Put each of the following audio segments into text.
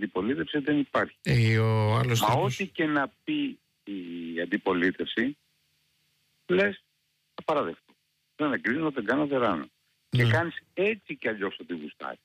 αντιπολίτευση δεν υπάρχει. Ο άλλος Μα τρόπος... ό,τι και να πει η αντιπολίτευση, λες, θα παραδεχτώ. Δεν εγκρίνω, δεν κάνω, δεν ράνω. Και κάνεις έτσι κι αλλιώς ό,τι γουστάρει.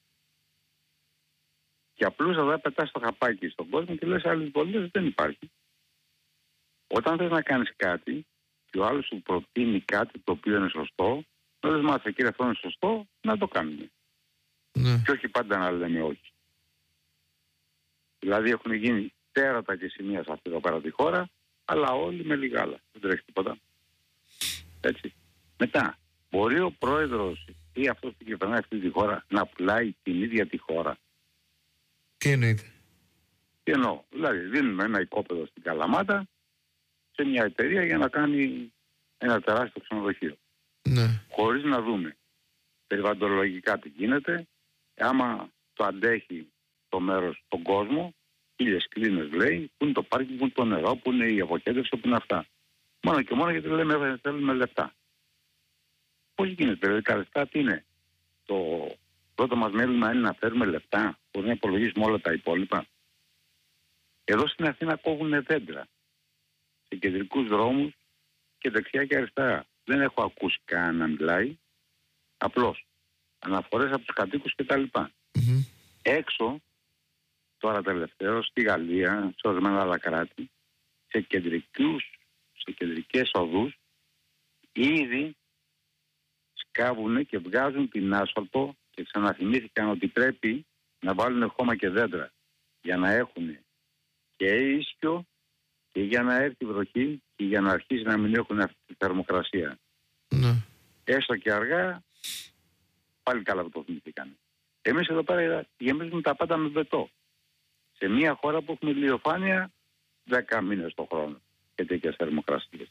Και απλούστατα πετάς το χαπάκι στον κόσμο και λες άλλη αντιπολίτευση δεν υπάρχει. Όταν θες να κάνεις κάτι και ο άλλος σου προτείνει κάτι το οποίο είναι σωστό, να λες μάθε κύριε αυτό είναι σωστό, να το κάνουμε. Και όχι πάντα να λέμε όχι. Δηλαδή έχουν γίνει τέρατα και σημεία σε αυτή εδώ πέρα τη χώρα, αλλά όλοι με λιγάλα. Δεν τρέχει τίποτα. Έτσι. Μετά, μπορεί ο πρόεδρος ή αυτός που κυβερνάει αυτή τη χώρα να πουλάει την ίδια τη χώρα. Τι εννοείται? Τι εννοώ? Δηλαδή δίνουμε ένα οικόπεδο στην Καλαμάτα σε μια εταιρεία για να κάνει ένα τεράστιο ξενοδοχείο. Ναι. Χωρίς να δούμε περιβαλλοντολογικά τι γίνεται, άμα το αντέχει το μέρος, τον κόσμο, 1000 κλίνες λέει, που είναι το πάρκινγκ, που είναι το νερό, που είναι η αποκέντρωση, που είναι αυτά. Μόνο και μόνο γιατί λέμε θέλουμε λεφτά. Πώς γίνεται, δηλαδή τα λεφτά τι είναι? Το πρώτο μας μέλημα είναι να φέρουμε λεφτά, χωρίς να υπολογίσουμε όλα τα υπόλοιπα. Εδώ στην Αθήνα κόβουν δέντρα σε κεντρικούς δρόμους και δεξιά και αριστερά. Δεν έχω ακούσει κανένα να μιλάει, απλώς αναφορές από τους κατοίκους κτλ. Έξω, τώρα τελευταίο, στη Γαλλία, σε ορισμένα άλλα κράτη, σε κεντρικές οδούς, ήδη σκάβουν και βγάζουν την άσφαλτο και ξαναθυμήθηκαν ότι πρέπει να βάλουν χώμα και δέντρα για να έχουν και ίσιο και για να έρθει η βροχή και για να αρχίσει να μην έχουν αυτή τη θερμοκρασία. Έστω και αργά, πάλι καλά που το θυμηθήκανε. Εμείς εδώ πέρα γεμίζουμε τα πάντα με βετό. Σε μια χώρα που έχουμε ηλιοφάνεια 10 μήνες το χρόνο και τέτοιες θερμοκρασίες.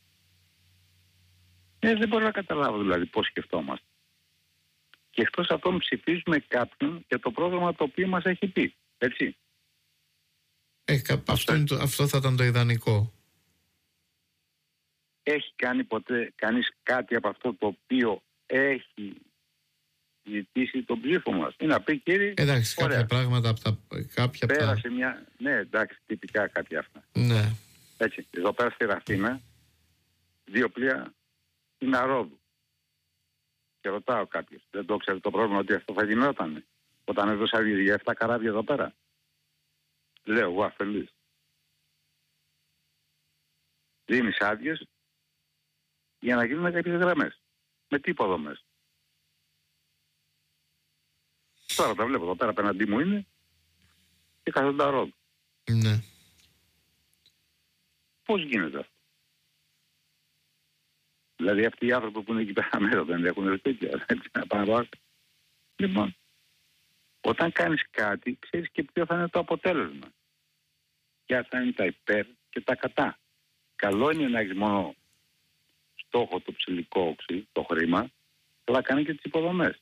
Δεν μπορώ να καταλάβω δηλαδή πώς σκεφτόμαστε. Και εκτός αυτών ψηφίζουμε κάποιον για το πρόγραμμα το οποίο μας έχει πει. Έτσι. Αυτό θα ήταν το ιδανικό. Έχει κάνει ποτέ κανείς κάτι από αυτό το οποίο έχει ζητήσει τον ψήφο μας? Είναι να πει κύριε, εντάξει, ωραία, κάποια πράγματα από τα... Πέρασε μια... Ναι, εντάξει, τυπικά κάτι αυτά. Ναι. Έτσι, εδώ πέρα στη Ραφίνα, 2 πλοία είναι αρόδου. Και ρωτάω κάποιος, δεν το ξέρει το πρόβλημα ότι αυτό θα γινόταν όταν έδωσα για 7 καράβια εδώ πέρα? Λέω εγώ αφελής. Δίνεις άδειες για να γίνουν κάποιες γραμμές. Με τι υποδομές? Τώρα τα βλέπω εδώ πέρα απέναντί μου είναι και καθόντα ρόδου. Ναι. Πώς γίνεται αυτό? Δηλαδή αυτοί οι άνθρωποι που είναι εκεί πέρα μέρα δεν έχουν σπίτια. Λοιπόν, όταν κάνεις κάτι, ξέρεις και ποιο θα είναι το αποτέλεσμα. Ποια θα είναι τα υπέρ και τα κατά. Καλό είναι να έχεις μόνο στόχο το ψηλικό όξι, το χρήμα, αλλά κάνει και τις υποδομές.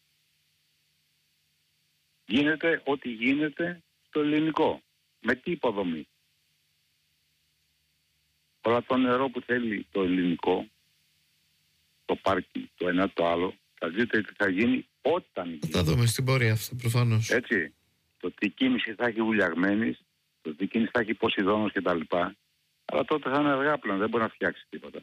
Γίνεται ό,τι γίνεται στο ελληνικό. Με τι υποδομή? Όλα το νερό που θέλει το ελληνικό, το πάρκι, το ένα το άλλο, θα δείτε τι θα γίνει όταν γίνει. Θα τα δούμε στην πορεία αυτά προφανώς. Έτσι. Το ότι η κίνηση θα έχει βουλιαγμένης, το ότι η κίνηση θα έχει Ποσειδώνος κτλ. Αλλά τότε θα είναι αργά πλέον, δεν μπορεί να φτιάξει τίποτα.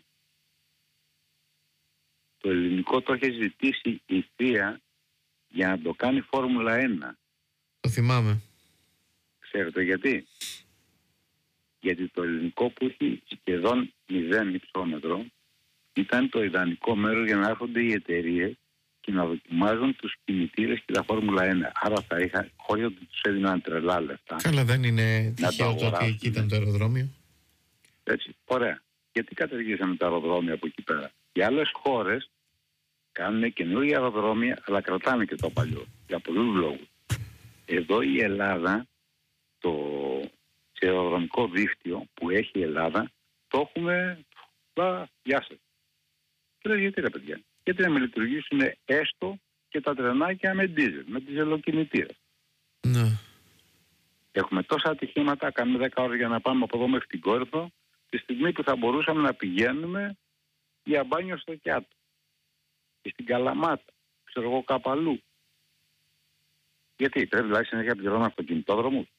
Το ελληνικό το έχει ζητήσει η Θεία για να το κάνει Φόρμουλα 1. Το θυμάμαι. Ξέρετε γιατί? Γιατί το ελληνικό που έχει σχεδόν 0 υψόμετρο ήταν το ιδανικό μέρος για να έρχονται οι εταιρείες και να δοκιμάζουν τους κινητήρες και τα Φόρμουλα 1. Άρα θα είχα, χωρίς ότι τους έδιναν τρελά λεφτά. Καλά, δεν είναι τυχαίο το ότι εκεί ήταν το αεροδρόμιο. Έτσι, ωραία. Γιατί καταργήσαμε τα αεροδρόμια από εκεί πέρα? Οι άλλες χώρες κάνουν καινούργια αεροδρόμια, αλλά κρατάνε και το παλιό. Για πολλούς λόγους. Εδώ η Ελλάδα, το αεροδρομικό δίκτυο που έχει η Ελλάδα, το έχουμε... Γεια σας. Και λέω γιατί ρε παιδιά? Γιατί να με λειτουργήσουν έστω και τα τρενάκια με ντίζελ, με διζελοκινητήρες. Ναι. Έχουμε τόσα ατυχήματα, κάνουμε 10 ώρες για να πάμε από εδώ μέχρι την Κόρινθο, τη στιγμή που θα μπορούσαμε να πηγαίνουμε για μπάνιο στο Κιάτο και στην Καλαμάτα, ξέρω εγώ κάπου αλλού. Γιατί πρέπει δηλαδή συνέχεια να πληρώνω αυτοκινητόδρομους.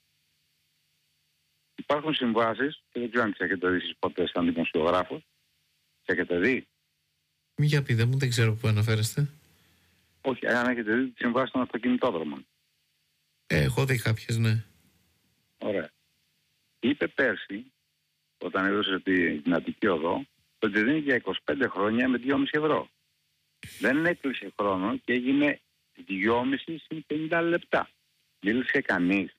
Υπάρχουν συμβάσεις, και δεν ξέρω αν τις έχετε δει εσείς ποτέ σαν δημοσιογράφος. Τις έχετε δει? Για πείτε μου, δεν ξέρω πού αναφέρεστε. Όχι, αν έχετε δει τις συμβάσεις των αυτοκινητόδρομων. Έχω δει κάποιες, ναι. Ωραία. Είπε πέρσι, όταν έδωσε την Αττική Οδό, ότι δίνει για 25 χρόνια με 2,5 ευρώ. Δεν έκλεισε χρόνο και έγινε 2,5 συν 50 λεπτά. Μίλησε κανείς?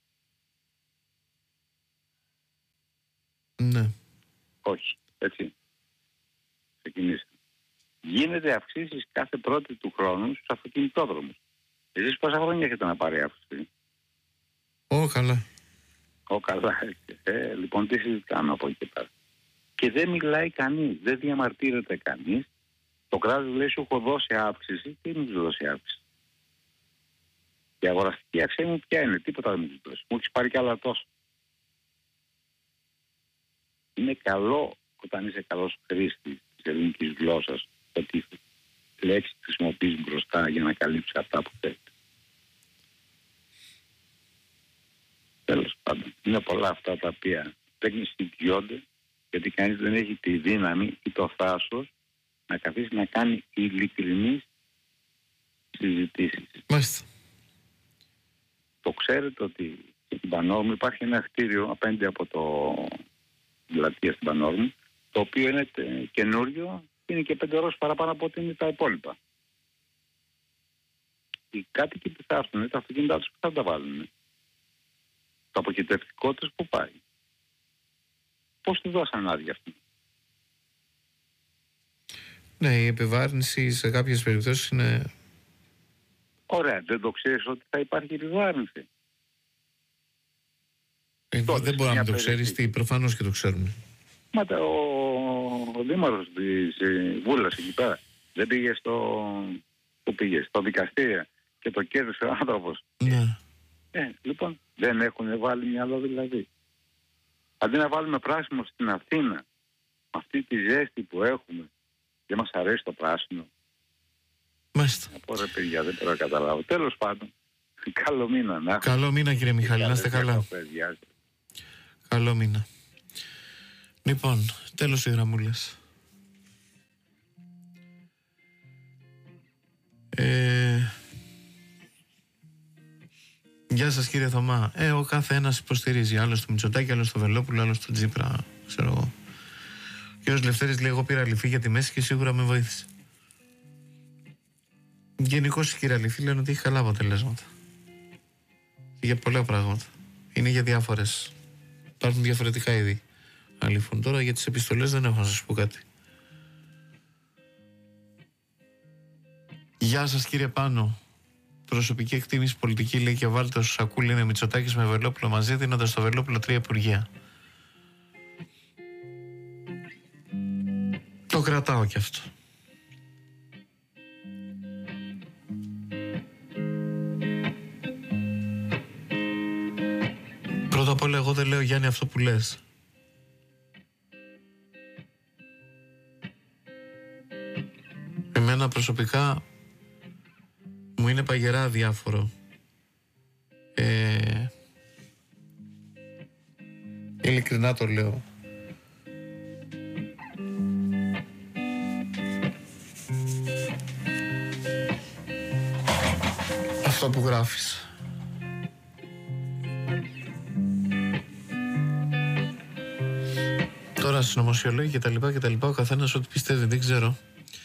Ναι. Όχι. Έτσι. Ξεκινήστε. Γίνεται αυξήσεις κάθε πρώτη του χρόνου στους αυτοκινητόδρομους. Εσείς πόσα χρόνια έχετε να πάρει αύξηση? Καλά. Καλά. Λοιπόν, τι συζητάμε από εκεί και πέρα? Και δεν μιλάει κανείς, δεν διαμαρτύρεται κανείς. Το κράτος λέει σου έχω δώσει αύξηση και δεν μου δώσει αύξηση. Η αγοραστική αξία μου ποια είναι? Τίποτα δεν μου δώσει. Μου έχεις πάρει κι άλλα τόσο. Είναι καλό όταν είσαι καλός χρήστης της ελληνικής γλώσσας ότι λέξεις χρησιμοποιείς μπροστά για να καλύψεις αυτά που θέλεις. Τέλος πάντων, είναι πολλά αυτά τα οποία δεν συζητιόνται, γιατί κανείς δεν έχει τη δύναμη ή το θράσος να καθίσει να κάνει ειλικρινείς συζητήσεις. Μάλιστα. Το ξέρετε ότι στην Πανόρμου υπάρχει ένα κτίριο απέναντι από την πλατεία στην Πανόρμου, το οποίο είναι καινούριο και είναι και 5 ώρες παραπάνω από ό,τι είναι τα υπόλοιπα. Οι κάτοικοι που θα έρθουν, τα αυτοκίνητά τους που θα τα βάλουν, το αποχετευτικό τους που πάει? Πώς του δώσαν άδεια αυτή? Ναι, η επιβάρυνση σε κάποιες περιπτώσεις είναι... Ωραία, δεν το ξέρεις ότι θα υπάρχει επιβάρυνση? Δεν μπορεί να το ξέρεις, τι, προφανώς και το ξέρουν. Μα ο δήμαρχος της Βούλας εκεί πέρα δεν πήγε που πήγε, στο δικαστήριο και το κέρδισε ο άνθρωπος. Ναι. Λοιπόν, δεν έχουν βάλει μυαλό δηλαδή. Αντί να βάλουμε πράσινο στην Αθήνα, αυτή τη ζέστη που έχουμε, δεν μας αρέσει το πράσινο. Μάλιστα. Από ρε παιδιά, δεν μπορώ να καταλάβω. Τέλος πάντων, καλό μήνα να. Καλό μήνα κύριε Μιχάλη, να είστε καλά. Καλό μήνα. Λοιπόν, τέλος οι γραμμούλες. Γεια σας κύριε Θωμά. Ο κάθε ένας υποστηρίζει. Άλλος το Μητσοτάκη, άλλος το Βελόπουλο, άλλος το Τζίπρα. Ξέρω εγώ. Ο κύριος Λευτέρης λέει: εγώ πήρα λυφή για τη μέση και σίγουρα με βοήθησε. Γενικώς οι κύριοι αληθοί λένε ότι έχει καλά αποτελέσματα. Για πολλά πράγματα. Είναι για διάφορες. Υπάρχουν διαφορετικά είδη αληθούν. Τώρα για τις επιστολές δεν έχω να σας πω κάτι. Γεια σας κύριε Πάνο. Προσωπική εκτίμηση πολιτική λέει και βάλτε ο Σακούλη είναι Μητσοτάκης με Βελόπουλο μαζί, δίνοντας στο Βελόπουλο 3 υπουργεία. Το κρατάω κι αυτό. Πρώτα απ' όλα εγώ δεν λέω Γιάννη αυτό που λες. Εμένα προσωπικά μου είναι παγερά διάφορο ειλικρινά το λέω. Αυτό που γράφεις. Τώρα συνωμοσιολόγοι και τα λοιπά, ο καθένας ό,τι πιστεύει, δεν ξέρω.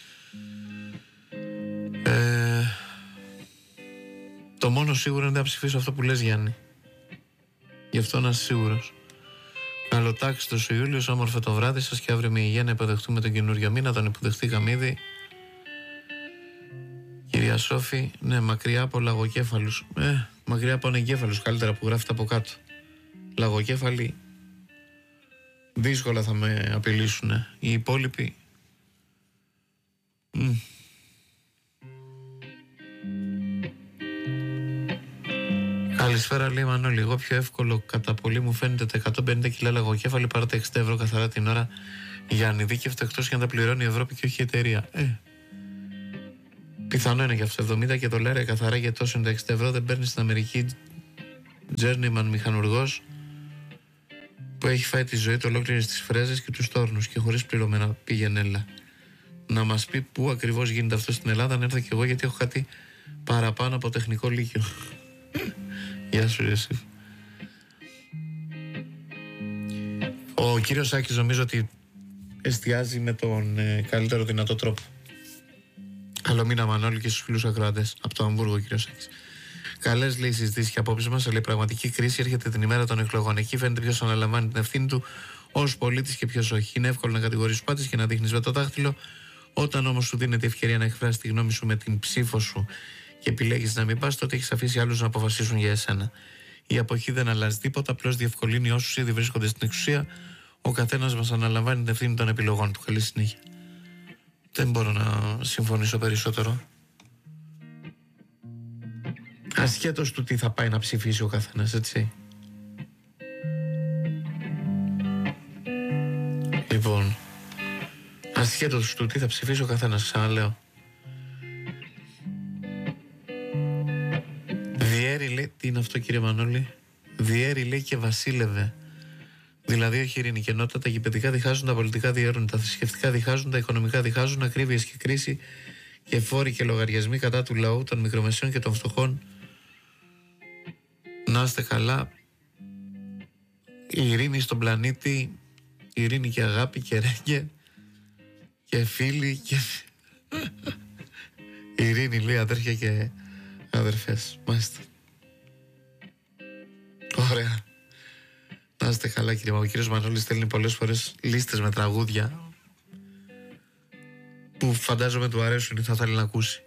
Το μόνο σίγουρο είναι να ψηφίσω αυτό που λες Γιάννη. Γι' αυτό να είσαι σίγουρος. Καλοτάξιτος ο Ιούλιος, όμορφα το βράδυ σας και αύριο με υγεία να υποδεχτούμε τον καινούριο μήνα. Τον υποδεχτήκαμε ήδη. Κυρία Σόφη, ναι, μακριά από λαγοκέφαλους. Μακριά από ανεγκέφαλους, καλύτερα που γράφετε από κάτω. Λαγοκέφαλοι δύσκολα θα με απειλήσουνε. Οι υπόλοιποι Καλησπέρα λέει Μανώλη. Εγώ πιο εύκολο κατά πολύ μου φαίνεται τα 150 κιλά λαγοκέφαλη παρά τα 60 ευρώ καθαρά την ώρα για ανειδίκευτο, εκτός και αν τα πληρώνει η Ευρώπη και όχι η εταιρεία. Πιθανό είναι και αυτό 70 και $70 καθαρά, γιατί τόσο είναι τα 60 ευρώ. Δεν παίρνει στην Αμερική journeyman μηχανουργός που έχει φάει τη ζωή του ολόκληρη στις φρέζες και τους τόρνους και χωρίς πληρωμένα πήγαινε να μας πει πού ακριβώς γίνεται αυτό στην Ελλάδα, να έρθω κι εγώ, γιατί έχω κάτι παραπάνω από τεχνικό λύκειο. Γεια σου Ιωσήφ. Ο κύριος Σάκης νομίζω ότι εστιάζει με τον καλύτερο δυνατό τρόπο. Καλό μήνα Μανώλη και στους φίλους ακροατές από το Αμβούργο, κύριος Σάκης. Καλές λέει συζητήσεις και απόψεις μας, αλλά η πραγματική κρίση έρχεται την ημέρα των εκλογών. Εκεί φαίνεται ποιος αναλαμβάνει την ευθύνη του ως πολίτης και ποιος όχι. Είναι εύκολο να κατηγορείς πάντες και να δείχνεις με το δάχτυλο. Όταν όμως σου δίνεται η ευκαιρία να εκφράσεις τη γνώμη σου με την ψήφο σου και επιλέγεις να μην πας, τότε έχεις αφήσει άλλους να αποφασίσουν για εσένα. Η αποχή δεν αλλάζει τίποτα, απλώς διευκολύνει όσους ήδη βρίσκονται στην εξουσία. Ο καθένας μας αναλαμβάνει την ευθύνη των επιλογών του. Καλή συνέχεια. Δεν μπορώ να συμφωνήσω περισσότερο. Ασχέτως του τι θα πάει να ψηφίσει ο καθένας, έτσι. Λοιπόν, ασχέτως του τι θα ψηφίσει ο καθένας, ξαναλέω. Διέρη λέει, τι είναι αυτό κύριε Μανώλη? Διέρη λέει και βασίλευε. Δηλαδή όχι ειρήνη και ενότητα, τα γηπαιδικά διχάζουν, τα πολιτικά διέρουν, τα θρησκευτικά διχάζουν, τα οικονομικά διχάζουν, ακρίβειες και κρίση και φόροι και λογαριασμοί κατά του λαού, των μικρομεσαίων και των φτωχών. Να είστε καλά. Η ειρήνη στον πλανήτη, ειρήνη και αγάπη και ρέγγε και φίλοι και... ειρήνη λέει αδέρφια και αδερφές. Μάλιστα. Ωραία. Να είστε καλά κύριε Μαου. Ο κύριος Μανώλης στέλνει πολλές φορές λίστες με τραγούδια που φαντάζομαι του αρέσουν ή θα θέλει να ακούσει.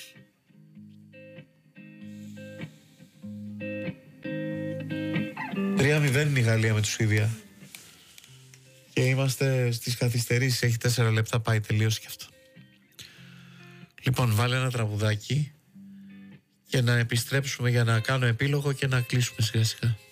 Είναι η Γαλλία με τη Σουηδία και είμαστε στις καθυστερήσεις. Έχει 4 λεπτά, πάει, τελείωσε και αυτό. Λοιπόν, βάλε ένα τραγουδάκι και να επιστρέψουμε για να κάνω επίλογο και να κλείσουμε σιγά σιγά.